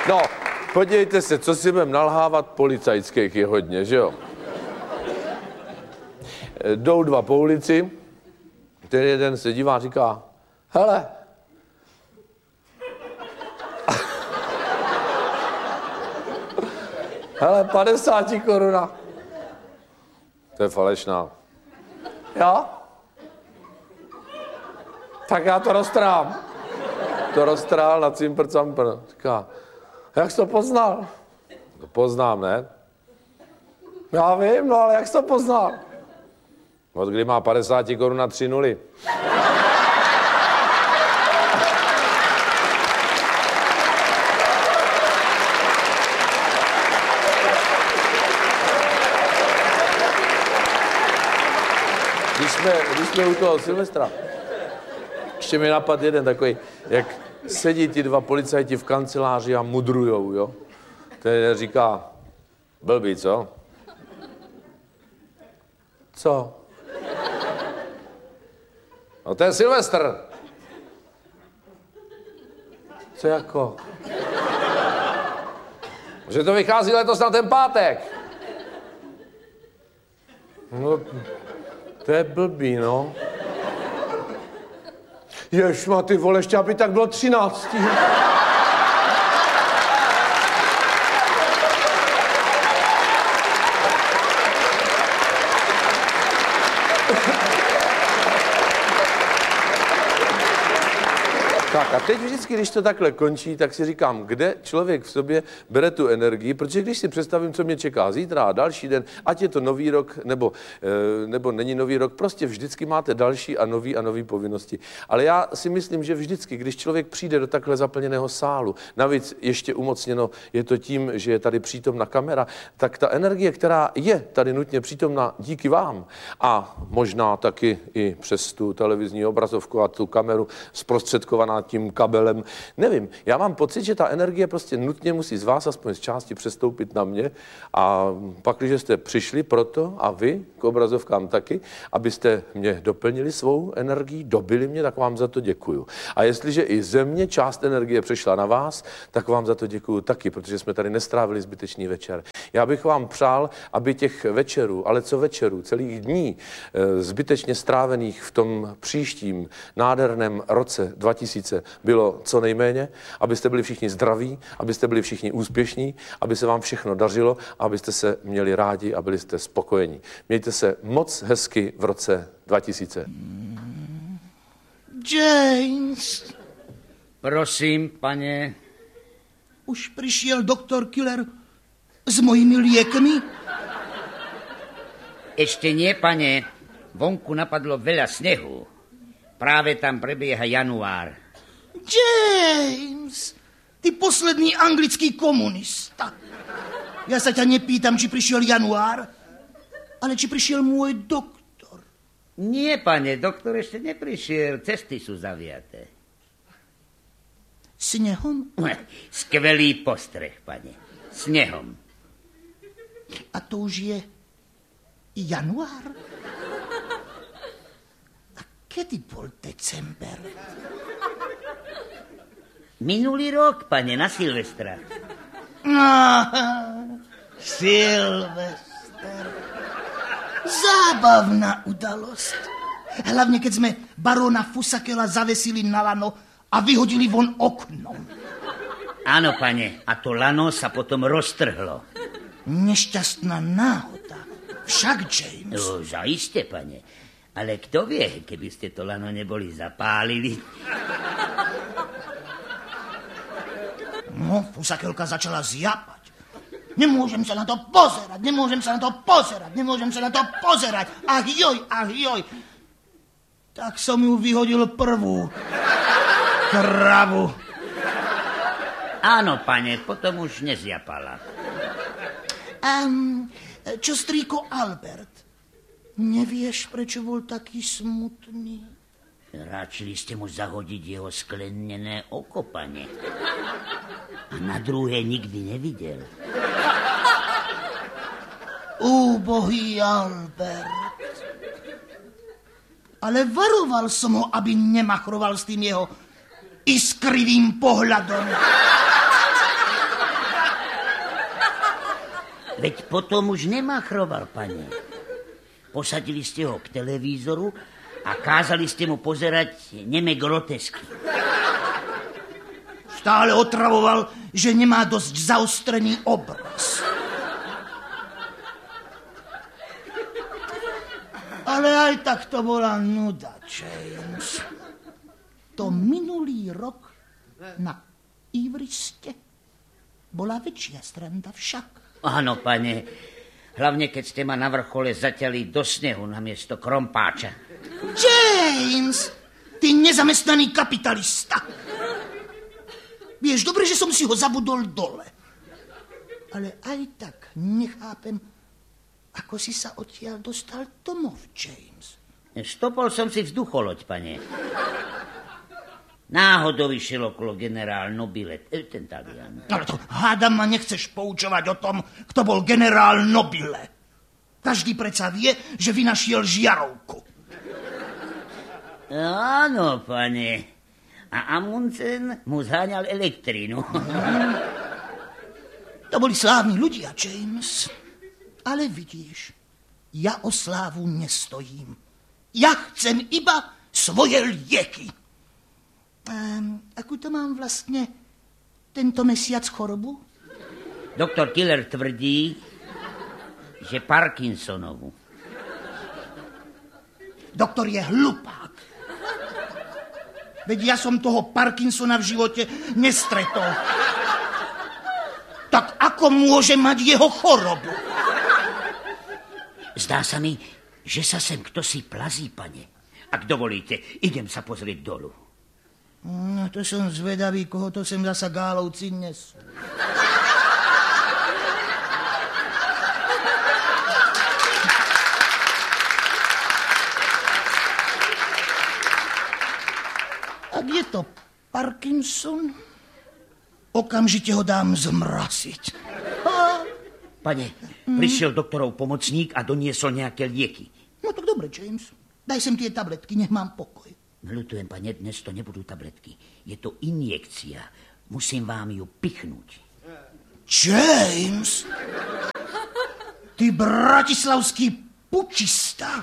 No, podívejte se, co si budeme nalhávat, policajských je hodně, že jo? Jdou dva po ulici, ten jeden se dívá a říká, hele, hele, 50 koruna. To je falešná. Jo? Tak já to roztrhám. To roztrhal na cimpr-campr. Říká, jak jsi to poznal? To poznám, ne? Já vím, no ale jak jsi to poznal? Od kdy má 50 korun na 3 nuly. Když jsme u toho Silvestra, ještě mi napadl jeden takový, jak sedí ti dva policajti v kanceláři a mudrujou, jo? Ten říká, blbý, co? Co? No to je Silvestr. Co jako? Že to vychází letos na ten pátek. No, to je blbý, no. Ježma, ty vole, ještě aby tak bylo 13. Tak a teď vždycky, když to takhle končí, tak si říkám, kde člověk v sobě bere tu energii, protože když si představím, co mě čeká zítra a další den, ať je to nový rok, nebo není nový rok, prostě vždycky máte další a nový povinnosti. Ale já si myslím, že vždycky, když člověk přijde do takhle zaplněného sálu, navíc ještě umocněno je to tím, že je tady přítomna kamera, tak ta energie, která je tady nutně přítomna díky vám a možná taky i přes tu televizní obrazovku a tu kameru zprostředkovaná tím kabelem, nevím. Já mám pocit, že ta energie prostě nutně musí z vás aspoň z části přestoupit na mě a pak, když jste přišli proto a vy k obrazovkám taky, abyste mě doplnili svou energií, dobili mě, tak vám za to děkuju. A jestliže i ze mě část energie přešla na vás, tak vám za to děkuju taky, protože jsme tady nestrávili zbytečný večer. Já bych vám přál, aby těch večerů, ale co večerů, celých dní zbytečně strávených v tom příštím nádherném roce 2000 bylo co nejméně, abyste byli všichni zdraví, abyste byli všichni úspěšní, aby se vám všechno dařilo a abyste se měli rádi a byli jste spokojení. Mějte se moc hezky v roce 2000. James. Prosím, pane. Už přišel doktor Killer s mojimi liekmi? Ešte nie, pane. Vonku napadlo veľa snehu. Práve tam prebieha január. James, ty posledný anglický komunista. Ja sa ťa nepýtam, či prišiel január, ale či prišiel môj doktor. Nie, pane, doktor ešte neprišiel. Cesty sú zaviaté. Snehom? Skvelý postreh, pane. Snehom. A to už je január? A kedy bol december? Minulý rok, pane, na Silvestra. Silvester. Zábavná udalosť. Hlavne, keď sme baróna Fusakela zavesili na lano a vyhodili von oknom. Áno, pane, a to lano sa potom roztrhlo. Nešťastná náhoda. Však, James. No, zaiste, pane. Ale kto vie, keby ste to lano neboli zapálili? No, Fusakelka začala zjapať. Nemôžem sa na to pozerať. Ach joj. Tak som ju vyhodil prvú. Kravu. Áno, pane, potom už nezjapala. Čo strýko Albert? Nevieš, prečo bol taký smutný? Ráčili ste mu zahodiť jeho sklenené oko, pane. A na druhé nikdy nevidel. Úbohý Albert. Ale varoval som ho, aby nemachroval s tým jeho iskrivým pohľadom. Veď potom už nemachroval, pane. Posadili ste ho k televízoru a kázali ste mu pozerať neme grotesky. Stále otravoval, že nemá dosť zaostrený obraz. Ale aj tak to bola nuda, James. To minulý rok na Ivriste bola väčšia sranda však. Áno, pane. Hlavne, keď ste ma na vrchole zaťali do snehu namiesto krompáča. James, ty nezamestnaný kapitalista. Vieš, dobre, že som si ho zabudol dole. Ale aj tak nechápem, ako si sa odtiaľ dostal domov, James. Stopol som si vzducholoď, pane. Náhodou išiel okolo generál Nobile, ten Talian. Ale to hádam ma nechceš poučovať o tom, kto bol generál Nobile. Každý predsa vie, že vynašiel žiarovku. Áno, pane. A Amundsen mu zháňal elektrínu. To boli slávni ľudia, James. Ale vidíš, ja o slávu nestojím. Ja chcem iba svoje lieky. Akú to mám vlastne tento mesiac chorobu? Doktor Killer tvrdí, že Parkinsonovu. Doktor je hlupák. Veď ja som toho Parkinsona v živote nestretol. Tak ako môže mať jeho chorobu? Zdá sa mi, že sa sem ktosi plazí, pane. Ak dovolíte, idem sa pozrieť dolu. No, to som zvedavý, koho to sem zasa gálovci nesú. Ak je to Parkinson, okamžite ho dám zmraziť. Pane, prišiel doktorov pomocník a doniesol nejaké lieky. No tak dobre, James. Daj sem tie tabletky, nech mám pokoj. Ľutujem, pane, dnes to nebudú tabletky. Je to injekcia. Musím vám ju pichnúť. James! Ty bratislavský pučista.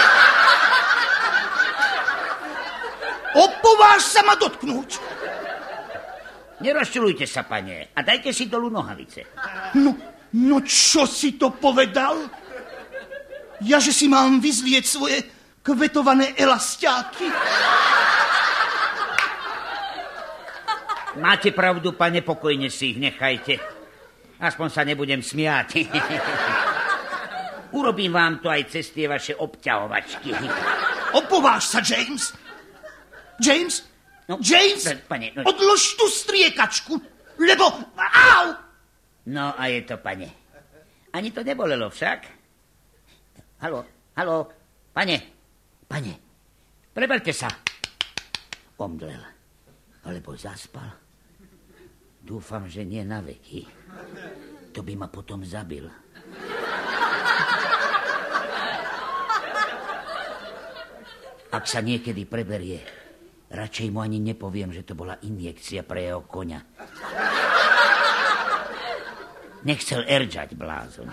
Opováž sa ma dotknúť. Nerozčulujte sa, pane, a dajte si dolu nohavice. No čo si to povedal? Ja, že si mám vyzlieť svoje kvetované elastiáky? Máte pravdu, pane, pokojne si ich nechajte. Aspoň sa nebudem smiať. Urobím vám to aj cez tie vaše obťahovačky. Opováž sa, James. James? No, James? Pane, no... Odlož tú striekačku, lebo... Au! No a je to, pane. Ani to nebolelo však. Haló, pane, preberte sa. Omdlel, alebo zaspal. Dúfam, že nie na veky. To by ma potom zabil. Ak sa niekedy preberie, radšej mu ani nepoviem, že to bola injekcia pre jeho koňa. Nechcel erdžať, blázon.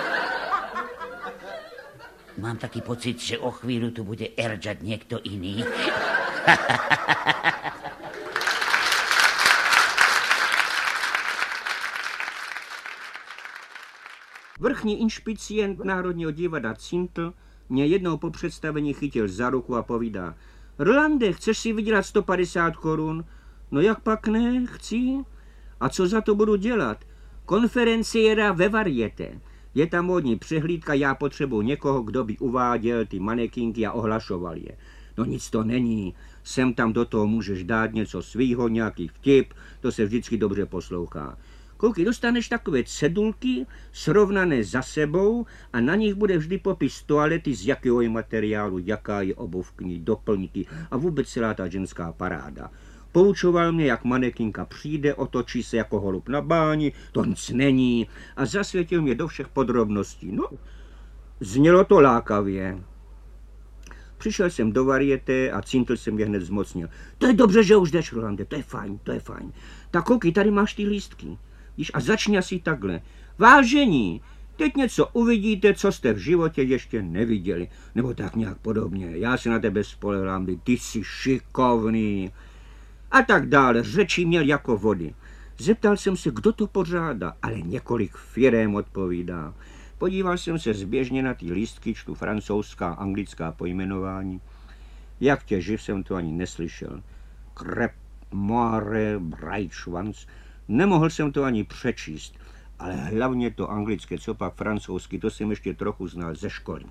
Mám taký pocit, že o chvíľu tu bude erdžať niekto iný. Vrchní inšpicient Národního divadla Cintl mě jednou po představení chytil za ruku a povídá: Rolande, chceš si vydělat 150 korun? No jak pak ne, chci. A co za to budu dělat? Konferenciéra ve Varieté. Je tam módní přehlídka, já potřebuji někoho, kdo by uváděl ty manekinky a ohlašoval je. No nic to není. Sem tam do toho můžeš dát něco svýho, nějaký vtip, to se vždycky dobře poslouchá. Koukej, dostaneš takové cedulky, srovnané za sebou a na nich bude vždy popis toalety, z jakého je materiálu, jaká je obuv k ní, doplňky a vůbec celá ta ženská paráda. Poučoval mě, jak manekinka přijde, otočí se jako holub na báni, to nic není a zasvětil mě do všech podrobností. No, znělo to lákavě. Přišel jsem do Varieté a Cintl se mě hned zmocnil. To je dobře, že už jdeš, Rolande, to je fajn, to je fajn. Tak koukej, tady máš ty lístky. Víš, a začni asi takhle. Vážení, Teď něco uvidíte, co jste v životě ještě neviděli. Nebo tak nějak podobně. Já se na tebe spolehám, ty jsi šikovný. A tak dále. Řeči měl jako vody. Zeptal jsem se, kdo to pořádá, ale několik firem odpovídá. Podíval jsem se zběžně na ty lístky, čtu francouzská, anglická pojmenování. Jak tě živ, jsem to ani neslyšel. Krep, Moire, Breitschwanz. Nemohl jsem to ani přečíst, ale hlavně to anglické, co pak francouzsky, to jsem ještě trochu znal ze školy.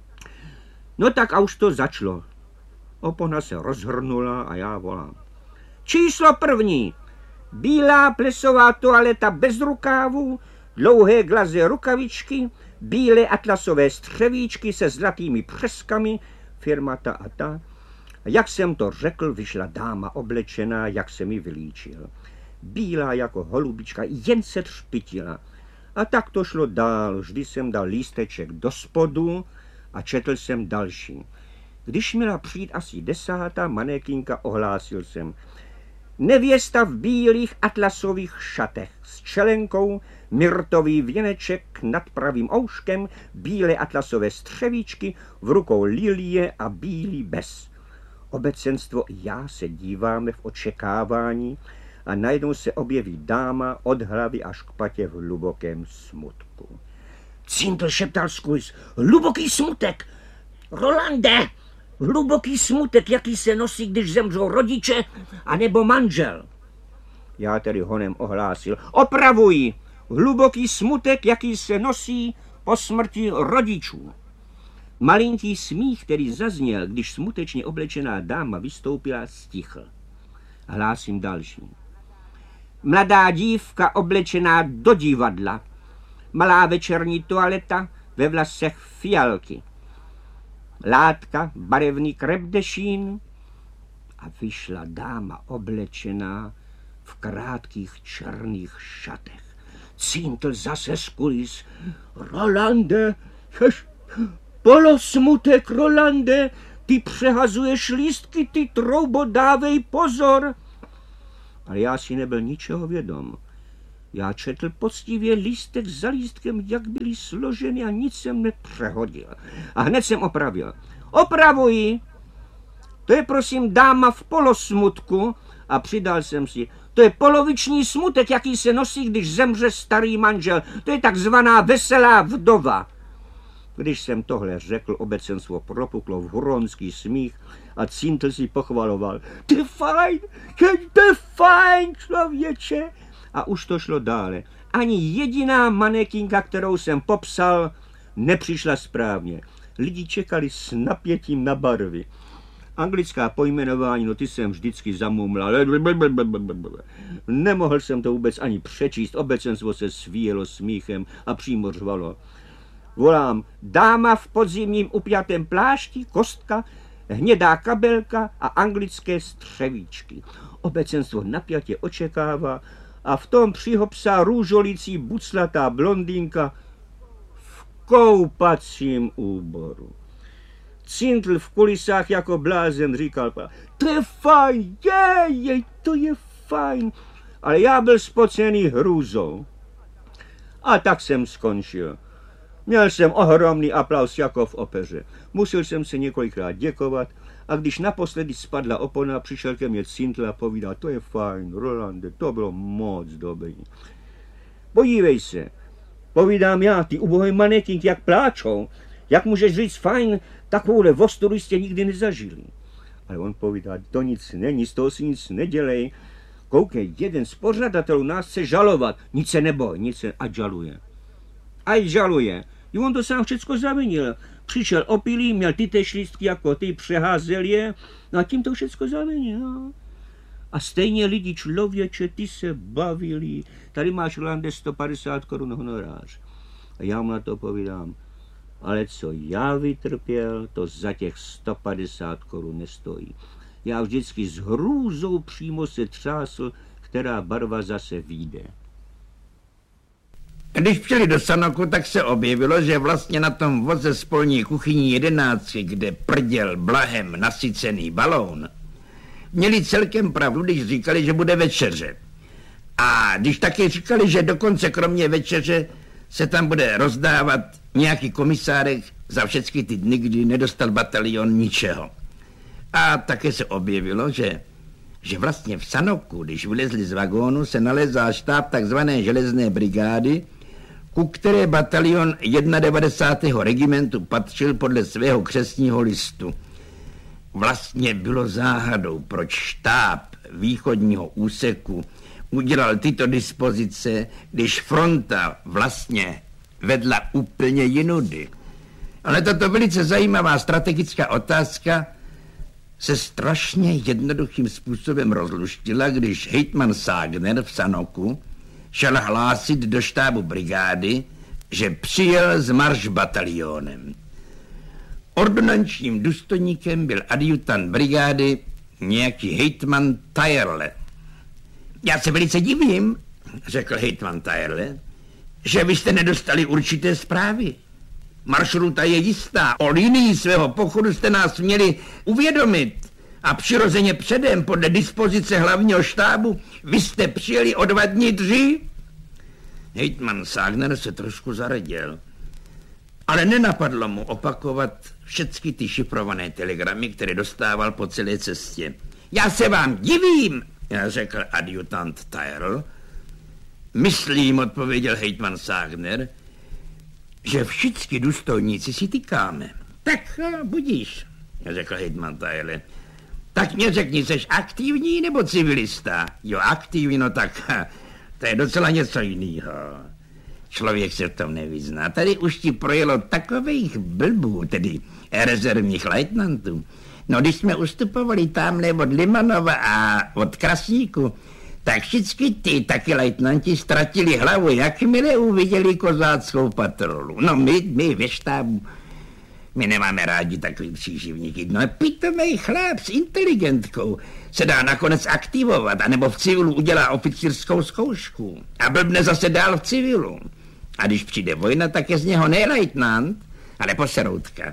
No tak a už to začalo. Opona se rozhrnula a já volám. Číslo 1. Bílá plesová toaleta bez rukávů, dlouhé glaze rukavičky, bílé atlasové střevíčky se zlatými přeskami, firma ta a ta. Jak jsem to řekl, vyšla dáma oblečená, jak se mi vylíčil. Bílá jako holubička, jen se třpitila. A tak to šlo dál. Vždy jsem dal lísteček do spodu a četl jsem další. Když měla přijít asi 10. manékinka, ohlásil jsem. Nevěsta v bílých atlasových šatech s čelenkou, myrtový věneček nad pravým ouškem, bílé atlasové střevíčky, v rukou lilie a bílý bez. Obecenstvo i já se díváme v očekávání a najednou se objeví dáma od hlavy až k patě v hlubokém smutku. Cintl šeptal skrz. Hluboký smutek! Rolande! Hluboký smutek, jaký se nosí, když zemřou rodiče anebo manžel. Já tedy honem ohlásil. Opravuji! Hluboký smutek, jaký se nosí po smrti rodičů. Malinký smích, který zazněl, když smutečně oblečená dáma vystoupila, stichl. Hlásím další. Mladá dívka oblečená do divadla. Malá večerní toaleta, ve vlasech fialky. Látka, barevný krepdešín a vyšla dáma oblečená v krátkých černých šatech. Cintl zase z kulis. Rolande, polosmutek, Rolande, ty přehazuješ lístky, ty troubo, dávej pozor. Ale já si nebyl ničeho vědom. Já četl poctivě lístek za lístkem, jak byly složeny a nic jsem nepřehodil. A hned jsem opravil. Opravuji! To je prosím dáma v polosmutku a přidal jsem si. To je poloviční smutek, jaký se nosí, když zemře starý manžel. To je takzvaná veselá vdova. Když jsem tohle řekl, obecenstvo propuklo v huronský smích a Cintl si pochvaloval. To je fajn, člověče. A už to šlo dále. Ani jediná manekinka, kterou jsem popsal, nepřišla správně. Lidi čekali s napětím na barvy. Anglická pojmenování, no ty jsem vždycky zamumlal. Nemohl jsem to vůbec ani přečíst. Obecenstvo se svíjelo smíchem a přímo řvalo. Volám, dáma v podzimním upjatém plášti, kostka, hnědá kabelka a anglické střevíčky. Obecenstvo napjatě očekává a v tom přihopsá růžolící buclatá blondýnka v koupacím úboru. Cintl v kulisách jako blázen říkal, to je fajn, to je fajn, ale já byl spocený hrůzou. A tak jsem skončil. Měl jsem ohromný aplaus jako v opeře. Musel jsem se několikrát děkovat a když naposledy spadla opona, přišel ke mně Cintl a povídal, to je fajn, Rolande, to bylo moc dobrý. Podívej se, povídám já, ty ubohý manekinky, jak pláčou. Jak můžeš říct fajn, takovouhle vostoru jste nikdy nezažili. Ale on povídá, to nic není, z toho si nic nedělej. Koukej, jeden z pořadatelů nás chce žalovat. Nic se neboj, ať žaluje. Ať žaluje. I on to sám všecko zavinil. Přišel opilý, měl tytéž lístky jako ty, přeházel je, no a tím to všecko zavinil. A stejně lidi, člověče, ty se bavili. Tady máš, Rolande, 150 korun honorář. A já mu na to povídám, ale co já vytrpěl, to za těch 150 korun nestojí. Já vždycky s hrůzou přímo se třásl, která barva zase vyjde. Když přijeli do Sanoku, tak se objevilo, že vlastně na tom voze z polní kuchyní 11, kde prděl blahem nasycený balón, měli celkem pravdu, když říkali, že bude večeře. A když taky říkali, že dokonce kromě večeře se tam bude rozdávat nějaký komisárek za všechny ty dny, kdy nedostal batalion ničeho. A také se objevilo, že vlastně v Sanoku, když vylezli z vagónu, se nalézá štáb takzvané železné brigády, ku které batalion 91. regimentu patřil podle svého křestního listu. Vlastně bylo záhadou, proč štáb východního úseku udělal tyto dispozice, když fronta vlastně vedla úplně jinudy. Ale tato velice zajímavá strategická otázka se strašně jednoduchým způsobem rozluštila, když hejtman Ságner v Sanoku šel hlásit do štábu brigády, že přijel s maršbatalionem. Ordonančním důstojníkem byl adjutant brigády nějaký hejtman Tajerle. Já se velice divím, řekl hejtman Tajerle, že vy jste nedostali určité zprávy. Maršruta je jistá. O linii svého pochodu jste nás měli uvědomit. A přirozeně předem, podle dispozice hlavního štábu, vy jste přijeli o 2 dny dřív? Hejtman Ságner se trošku zareděl. Ale nenapadlo mu opakovat všechny ty šifrované telegramy, které dostával po celé cestě. Já se vám divím, řekl adjutant Tajerl. Myslím, odpověděl hejtman Ságner, že všichni důstojníci si tykáme. Tak budíš, řekl hejtman Tajerl. Tak mě řekni, jsi aktivní nebo civilista? Jo, aktivní, no tak to je docela něco jiného. Člověk se v tom nevyzná. Tady už ti projelo takových blbů, tedy rezervních lejtnantů. No, když jsme ustupovali tamhle od Limanova a od Krasníku, tak všichni ty taky lejtnanti ztratili hlavu, jakmile uviděli kozáckou patrolu. No, my ve štábu, my nemáme rádi takový příživníky. No, pitomej chlap s inteligentkou se dá nakonec aktivovat, anebo v civilu udělá oficírskou zkoušku a blbne zase dál v civilu. A když přijde vojna, tak je z něho ne lejtnant, ale poseroutka.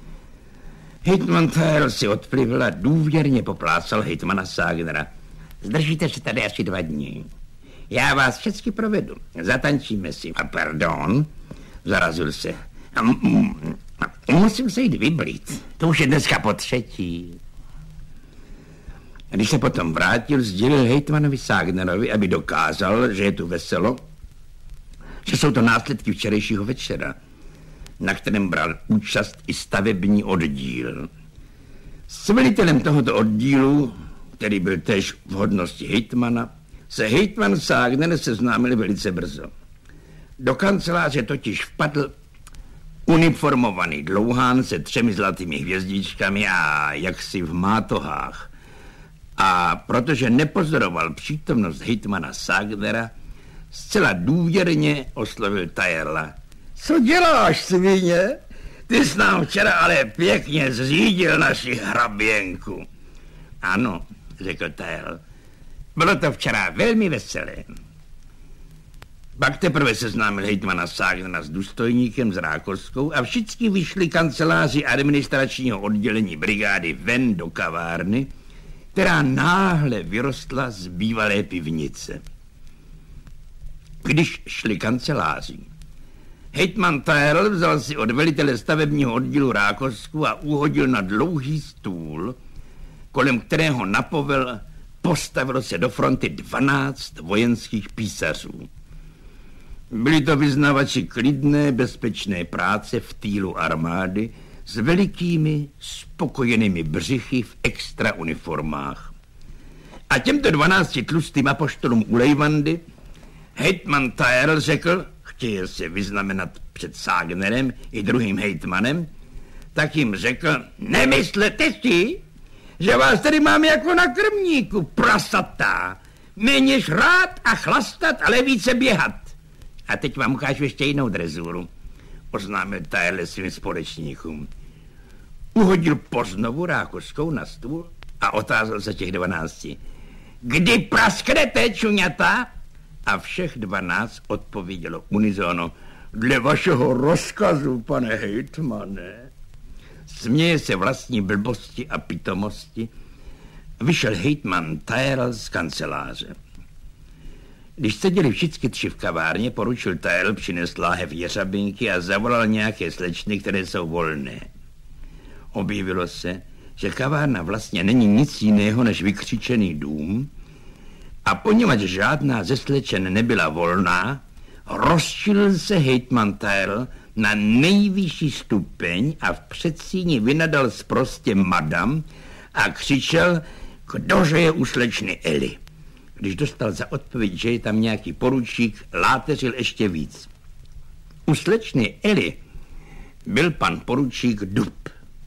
Hejtman Tajerl si odplivl a důvěrně poplácal hejtmana Ságnera. Zdržíte se tady asi 2 dny. Já vás všechny provedu. Zatančíme si. A pardon, zarazil se. Musím se jít vyblít. To už je dneska po 3. Když se potom vrátil, sdělil hejtmanovi Ságnerovi, aby dokázal, že je tu veselo, že jsou to následky včerejšího večera, na kterém bral účast i stavební oddíl. S velitelem tohoto oddílu, který byl též v hodnosti hejtmana, se hejtman Ságner seznámil velice brzo. Do kanceláře totiž vpadl uniformovaný dlouhán se 3 zlatými hvězdičkami a jaksi v mátohách. A protože nepozoroval přítomnost hejtmana Ságnera, zcela důvěrně oslovil Tajerla. Co děláš, svině? Ty jsi nám včera ale pěkně zřídil naši hraběnku. Ano, řekl Tajerl. Bylo to včera velmi veselé. Pak teprve seznámil hejtmana Ságnera s důstojníkem, s Rákoskou a všichni vyšli kanceláři administračního oddělení brigády ven do kavárny, která náhle vyrostla z bývalé pivnice. Když šli kanceláří, hejtman Tajerl vzal si od velitele stavebního oddílu Rákosku a uhodil na dlouhý stůl, kolem kterého napovel postavilo se do fronty 12 vojenských písařů. Byli to vyznavači klidné, bezpečné práce v týlu armády s velikými, spokojenými břichy v extra uniformách. A těmto 12 tlustým apoštolům u Lejvandy hejtman Tajerl řekl, chtěl se vyznamenat před Ságnerem i druhým hejtmanem, tak jim řekl, nemyslete si, že vás tady mám jako na krmníku, prasatá. Méně žrát a chlastat, ale více běhat. A teď vám ukážu ještě jinou drezuru, oznámil Tajerl svým společníkům. Uhodil poznovu Rákoskou na stůl a otázal se těch 12. Kdy prasknete, čuňata? A všech 12 odpovědělo unisono. Dle vašeho rozkazu, pane hejtmane. Směje se vlastní blbosti a pitomosti, vyšel hejtman Tajerl z kanceláře. Když seděli všichni tři v kavárně, poručil Tyrell přinesl láhev jeřabinky a zavolal nějaké slečny, které jsou volné. Objevilo se, že kavárna vlastně není nic jiného než vykřičený dům a poněvadž žádná ze slečen nebyla volná, rozčilil se hejtman Tyrell na nejvyšší stupeň a v předsíni vynadal sprostě madam a křičel, kdože je u slečny Eli. Když dostal za odpověď, že je tam nějaký poručík, láteřil ještě víc. U slečny Eli byl pan poručík Dub.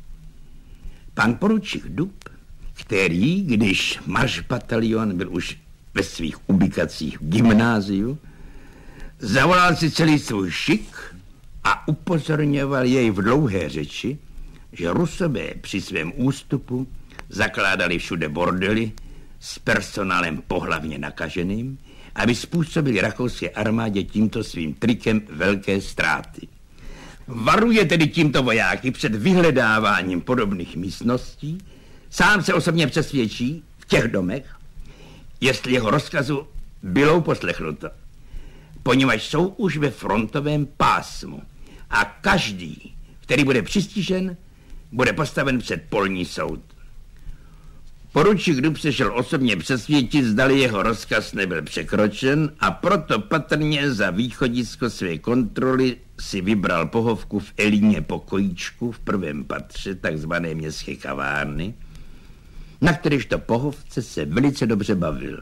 Pan poručík Dub, který, když maršbatalion byl už ve svých ubikacích v gymnáziu, zavolal si celý svůj šik a upozorňoval jej v dlouhé řeči, že Rusové při svém ústupu zakládali všude bordely s personálem pohlavně nakaženým, aby způsobili rakouské armádě tímto svým trikem velké ztráty. Varuje tedy tímto vojáky před vyhledáváním podobných místností, sám se osobně přesvědčí v těch domech, jestli jeho rozkazu bylo poslechnuto, poněvadž jsou už ve frontovém pásmu a každý, který bude přistižen, bude postaven před polní soud. Poručík Dub se šel osobně přesvědčit, zdali jeho rozkaz nebyl překročen a proto patrně za východisko své kontroly si vybral pohovku v Elíně pokojíčku v prvém patře takzvané městské kavárny, na kteréžto pohovce se velice dobře bavil.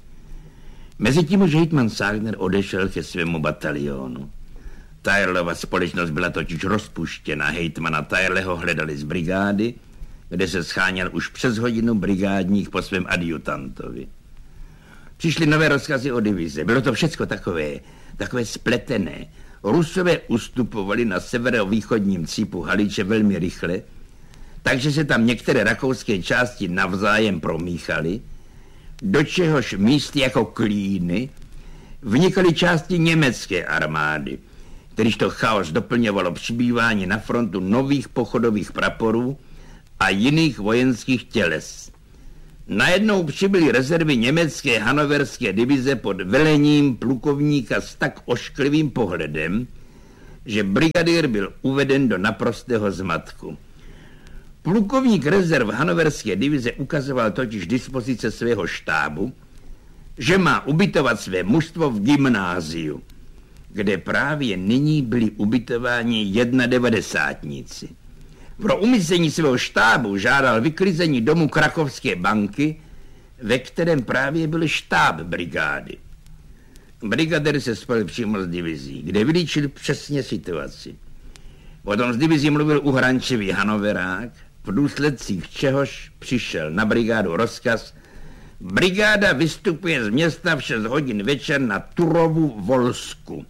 Mezitím už hejtman Ságner odešel ke svému batalionu. Tyrellova společnost byla totiž rozpuštěna, hejtmana Tyrelleho hledali z brigády, kde se scháněl už přes hodinu brigádních po svém adjutantovi. Přišly nové rozkazy o divize. Bylo to všecko takové spletené. Rusové ustupovali na severovýchodním cípu Haliče velmi rychle, takže se tam některé rakouské části navzájem promíchaly, do čehož míst jako klíny vnikaly části německé armády, kterýž to chaos doplňovalo přibývání na frontu nových pochodových praporů a jiných vojenských těles. Najednou přibyly rezervy německé hanoverské divize pod velením plukovníka s tak ošklivým pohledem, že brigadýr byl uveden do naprostého zmatku. Plukovník rezerv hanoverské divize ukazoval totiž dispozice svého štábu, že má ubytovat své mužstvo v gymnáziu, kde právě nyní byli ubytováni 91. Pro umístění svého štábu žádal vyklizení domu Krakovské banky, ve kterém právě byl štáb brigády. Brigadér se spojil přímo s divizí, kde vylíčil přesně situaci. Potom z divizí mluvil uhrančivý hanoverák, v důsledcích čehož přišel na brigádu rozkaz: brigáda vystupuje z města v 6 hodin večer na Turovu Volsku.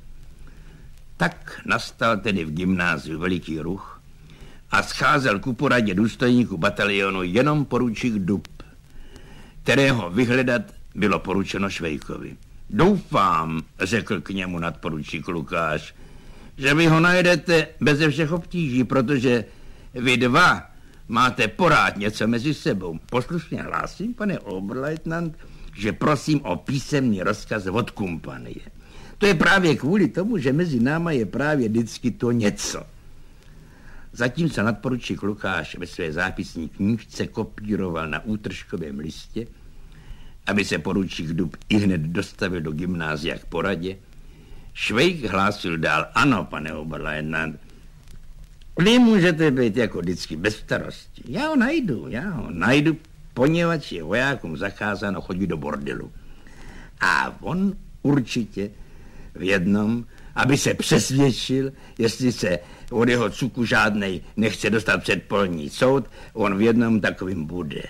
Tak nastal tedy v gymnáziu veliký ruch a scházel ku poradě důstojníků batalionu jenom poručík Dub, kterého vyhledat bylo poručeno Švejkovi. Doufám, řekl k němu nadporučík Lukáš, že vy ho najdete beze všech obtíží, protože vy dva máte porád něco mezi sebou. Poslušně hlásím, pane oberleutnant, že prosím o písemný rozkaz od kompanie. To je právě kvůli tomu, že mezi náma je právě vždycky to něco. Zatímco nadporučík Lukáš ve své zápisní knížce kopíroval na útržkovém listě, aby se poručík Dub ihned dostavil do gymnázia k poradě, Švejk hlásil dál: ano, pane oberleutnant, vy můžete být jako vždycky bez starosti. Já ho najdu, poněvadž je vojákům zakázáno chodit do bordelu. A on určitě v jednom, aby se přesvědčil, jestli se od jeho cuku žádnej nechce dostat před polní soud, on v jednom takovým bude.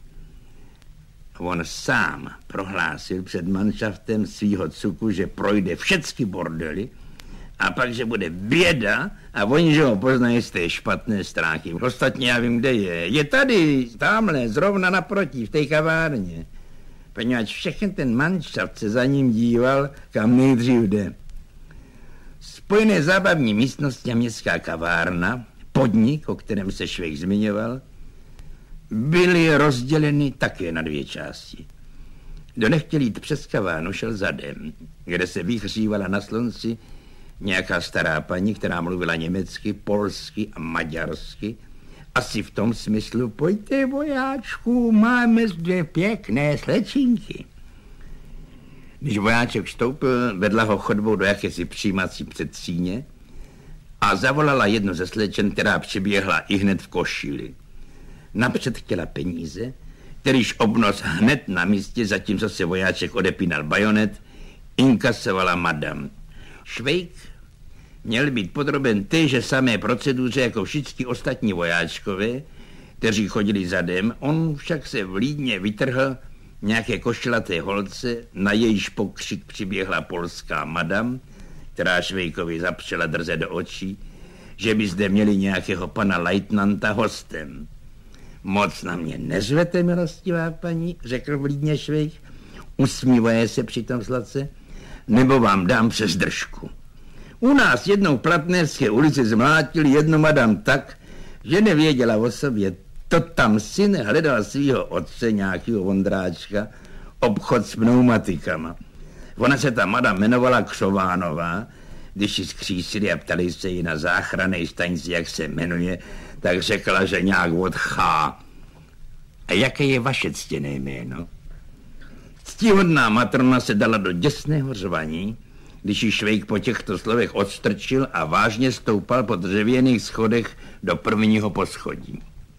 On sám prohlásil před manšaftem svýho cuku, že projde všechny bordely a pak, že bude běda a oni, že ho poznají z té špatné stránky. Ostatně já vím, kde je. Je tady, tamhle, zrovna naproti, v té kavárně. Poněvadž všechny ten manšaft se za ním díval, kam nejdřív jde. Spojené zábavní místnosti a městská kavárna, podnik, o kterém se Švejk zmiňoval, byly rozděleny také na 2 části. Kdo nechtěl jít přes kavánu, šel zadem, kde se vyhřívala na slunci nějaká stará paní, která mluvila německy, polsky a maďarsky. Asi v tom smyslu, pojďte vojáčku, máme zde pěkné slečinky. Když vojáček vstoupil, vedla ho chodbou do jakési přijímací předsíně a zavolala jednu ze slečen, která přiběhla ihned v košili. Napřed chtěla peníze, kterýž obnos hned na místě, zatímco se vojáček odepínal bajonet, inkasovala madam. Švejk měl být podroben téže samé proceduře jako všichni ostatní vojáčkové, kteří chodili zadem. On však se vlídně vytrhl nějaké košlaté holce, na jejíž pokřik přiběhla polská madam, která Švejkovi zapřela drze do očí, že by zde měli nějakého pana lejtnanta hostem. Moc na mě nezvete, milostivá paní, řekl vlídně Švejk, usmívaje se přitom sladce, nebo vám dám přes držku. U nás jednou v Platnerské ulici zmlátili jednu madam tak, že nevěděla o sobě. To tam syn hledal svýho otce, nějakého Vondráčka, obchod s pneumatikama. Ona se ta madam jmenovala Křovánová. Když ji zkřísili a ptali se jí na záchranné stanici, jak se jmenuje, tak řekla, že nějak od Chá. A jaké je vaše ctěné jméno? Ctihodná matrona se dala do děsného řvaní, když ji Švejk po těchto slovech odstrčil a vážně stoupal po dřevěných schodech do prvního poschodí.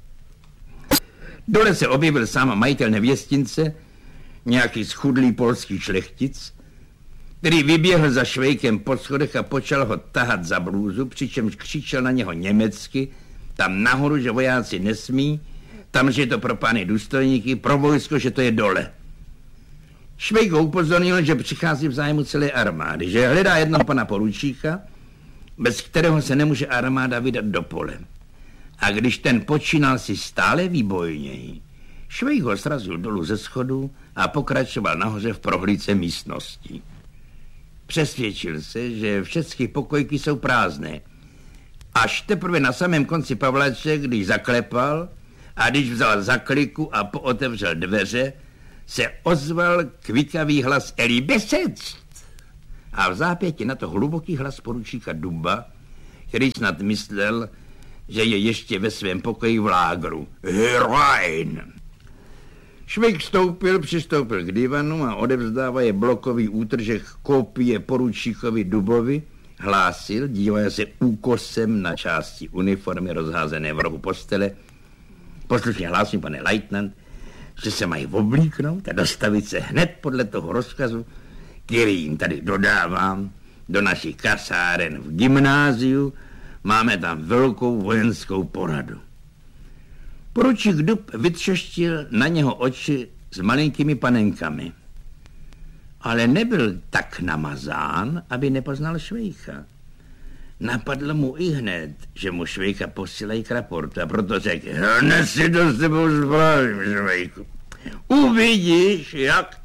Dole se objevil sám majitel nevěstince, nějaký schudlý polský šlechtic, který vyběhl za Švejkem po schodech a počal ho tahat za blůzu, přičemž křičel na něho německy, tam nahoru, že vojáci nesmí, tam, že je to pro pány důstojníky, pro vojsko, že to je dole. Švejk ho upozornil, že přichází v zájmu celé armády, že hledá jednoho pana poručíka, bez kterého se nemůže armáda vydat do pole. A když ten počínal si stále výbojněji, Švejk ho srazil dolů ze schodu a pokračoval nahoře v prohlídce místností. Přesvědčil se, že všechny pokojky jsou prázdné. Až teprve na samém konci Pavlače, když zaklepal a když vzal zakliku a pootevřel dveře, se ozval kvikavý hlas Eli Besec. A v zápěti na to hluboký hlas poručíka Duba, který snad myslel, že je ještě ve svém pokoji v lágru. Herein! Švejk přistoupil k divanu a odevzdávaje blokový útržek kopie poručíkovi Dubovi, hlásil, dívaje se úkosem na části uniformy rozházené v rohu postele. Poslušně hlásím, pane lejtnant, že se mají oblíknout a dostavit se hned podle toho rozkazu, který jim tady dodávám, do našich kasáren v gymnáziu. Máme tam velkou vojenskou poradu. Poručík Dub vytřeštil na něho oči s malinkými panenkami. Ale nebyl tak namazán, aby nepoznal Švejka. Napadlo mu i hned, že mu Švejka posílají k raportu, a proto řekl, hned si to s tebou zbavím, Švejku. Uvidíš, jak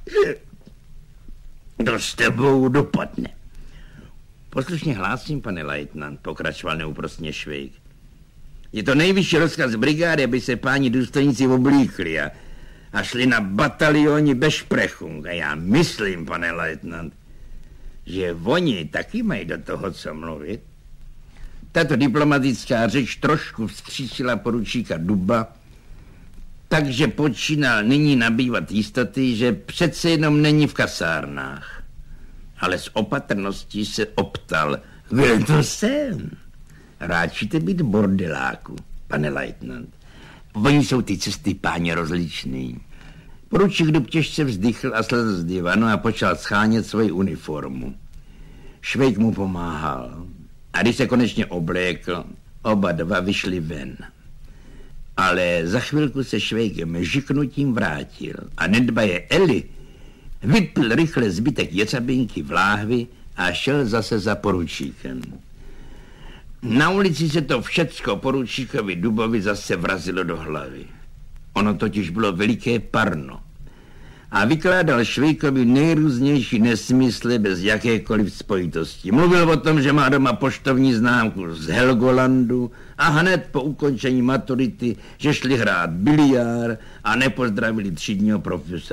to s tebou dopadne. Poslušně hlásím, pane lejtnant, pokračoval neúprostně Švejk. Je to nejvyšší rozkaz brigády, aby se páni důstojníci oblíkli a šli na batalioni bez šprechung. A já myslím, pane lejtnant, že oni taky mají do toho co mluvit. Tato diplomatická řeč trošku vzkříšila poručíka Duba, takže počínal nyní nabývat jistoty, že přece jenom není v kasárnách. Ale s opatrností se optal, byl to jsem. Ráčíte být bordeláku, pane lejtnant. Oni jsou ty cesty páně rozličný. Poručík Dub těžce vzdychl a slezl z divanu a počal schánět svoji uniformu. Švejk mu pomáhal. A když se konečně oblékl, oba dva vyšli ven. Ale za chvilku se Švejkem žiknutím vrátil a nedbaje Eli vypil rychle zbytek jecabinky v láhvi a šel zase za poručíkem. Na ulici se to všecko poručíkovi Dubovi zase vrazilo do hlavy. Ono totiž bylo veliké parno. A vykládal Švejkovi nejrůznější nesmysly bez jakékoliv spojitosti. Mluvil o tom, že má doma poštovní známku z Helgolandu a hned po ukončení maturity, že šli hrát biliár a nepozdravili třídního profesora.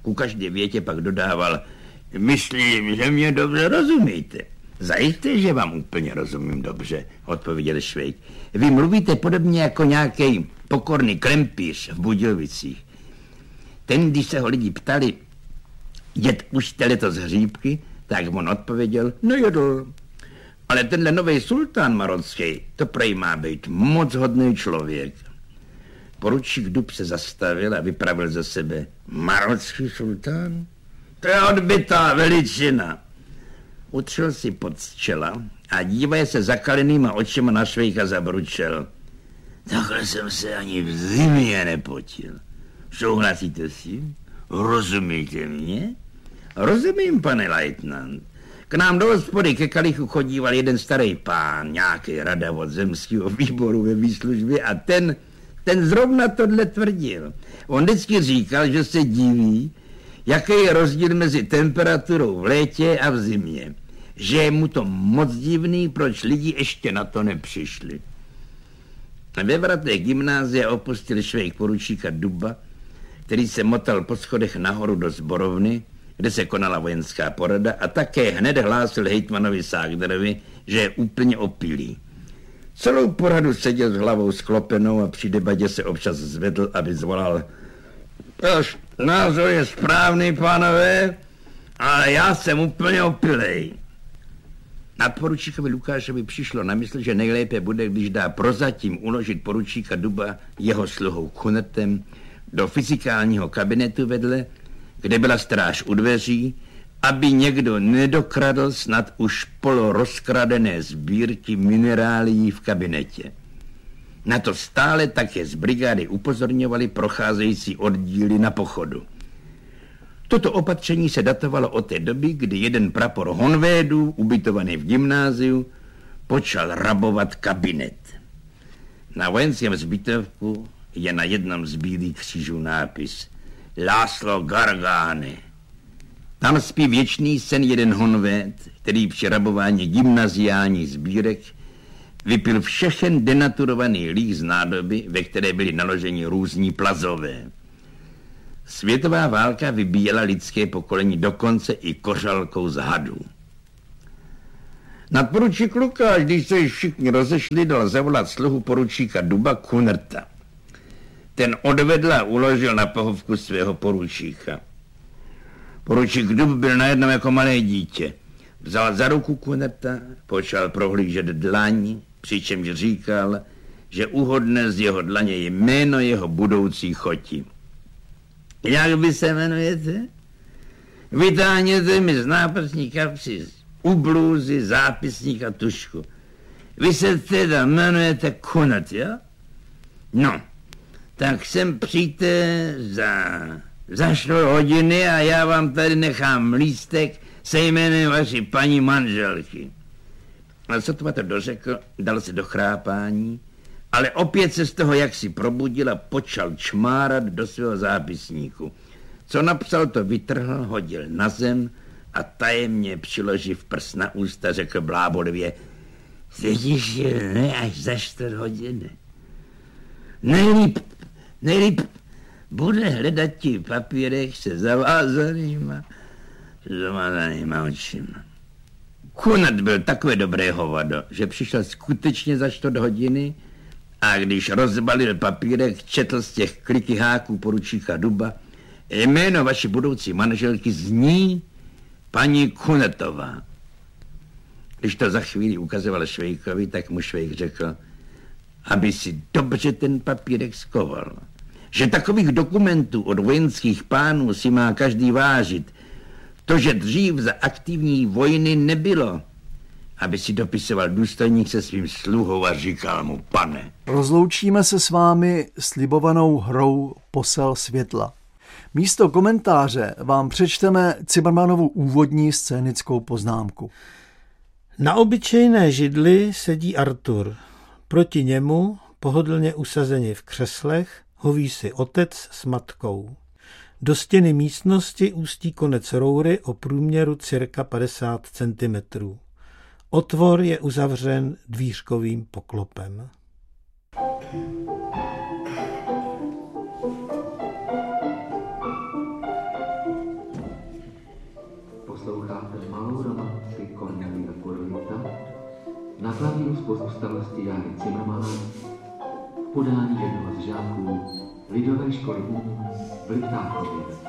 ku každé větě pak dodával: myslím, že mě dobře rozumíte. Zajisté, že vám úplně rozumím dobře, odpověděl Švejk. Vy mluvíte podobně jako nějaký pokorný krempíř v Budějovicích. Ten, když se ho lidi ptali, jet už jste letos hříbky, tak on odpověděl: no jedl. Ale tenhle nový sultán marocký, to prej má být moc hodný člověk. Poručík Dub se zastavil a vypravil za sebe: marocký sultán? To je odbytá veličina. Utřel si pod z čela a dívaje se zakalenýma očima na Švejka zabručel: takhle jsem se ani v zimě nepotil. Souhlasíte s tím? Rozumíte mě? Rozumím, pane lejtnant. K nám do hospody ke kalichu chodíval jeden starý pán, nějaký radavod zemského výboru ve výslužbě, a ten zrovna tohle tvrdil. On vždycky říkal, že se diví, jaký je rozdíl mezi temperaturou v létě a v zimě. Že je mu to moc divný, proč lidi ještě na to nepřišli. Ve vratech gymnázia opustil Švejk poručíka Duba, který se motal po schodech nahoru do sborovny, kde se konala vojenská porada, a také hned hlásil hejtmanovi Ságderovi, že je úplně opilý. Celou poradu seděl s hlavou sklopenou a při debatě se občas zvedl, aby zvolal: váš názor je správný, pánové, ale já jsem úplně opilej. Nadporučíkovi Lukášovi přišlo na mysl, že nejlépe bude, když dá prozatím uložit poručíka Duba jeho sluhou Kunertem do fyzikálního kabinetu vedle, kde byla stráž u dveří, aby někdo nedokradl snad už polorozkradené sbírky minerálií v kabinetě. Na to stále také z brigády upozorňovali procházející oddíly na pochodu. Toto opatření se datovalo od té doby, kdy jeden prapor honvédů, ubytovaný v gymnáziu, počal rabovat kabinet. Na vojenském zbytovku je na jednom z bílých křížů nápis: László Gargány. Tam spí věčný sen jeden honvéd, který při rabování gymnaziálních sbírek vypil všechen denaturovaný líh z nádoby, ve které byly naloženi různí plazové. Světová válka vybíjela lidské pokolení dokonce i kořalkou z hadů. Nadporučík Lukáš, když se již všichni rozešli, dal zavolat sluhu poručíka Duba Kunerta. Ten odvedl a uložil na pohovku svého poručíka. Poručík Dub byl najednou jako malé dítě. Vzal za ruku Kunerta, počal prohlížet dlaň, přičemž říkal, že úhodné z jeho dlaně je jméno jeho budoucí choti. Jak vy se jmenujete? Vytáhněte mi z náprsní kapsy u blůzy zápisník a tušku. Vy se teda jmenujete Kunert, jo? No, tak sem přijďte za 4 hodiny a já vám tady nechám lístek se jménem vaší paní manželky. A sotva to dořekl, dal se do chrápání, ale opět se z toho jaksi probudil a počal čmárat do svého zápisníku. Co napsal, to vytrhl, hodil na zem a tajemně přiloživ prst na ústa řekl blábolivě: sedíš ne až za 4 hodiny. Nejlíp bude hledat ti papírek se zavázanýma, zamádanýma očima. Kunert byl takové dobré hovado, že přišel skutečně za 4 hodiny a když rozbalil papírek, četl z těch klikyháků poručíka Duba: jméno vaší budoucí manželky zní paní Kunertová. Když to za chvíli ukazoval Švejkovi, tak mu Švejk řekl, aby si dobře ten papírek skoval. Že takových dokumentů od vojenských pánů si má každý vážit. To, že dřív za aktivní vojny nebylo, aby si dopisoval důstojník se svým sluhou a říkal mu: pane. Rozloučíme se s vámi slibovanou hrou Posel světla. Místo komentáře vám přečteme Cimrmanovu úvodní scénickou poznámku. Na obyčejné židli sedí Artur. Proti němu, pohodlně usazeni v křeslech, hoví si otec s matkou. Do stěny místnosti ústí konec roury o průměru cirka 50 cm. Otvor je uzavřen dvířkovým poklopem. Na klavíru z pozůstalosti Járy Cimrmana v podání jednoho z žáků Lidové školy umění v Liptáchově.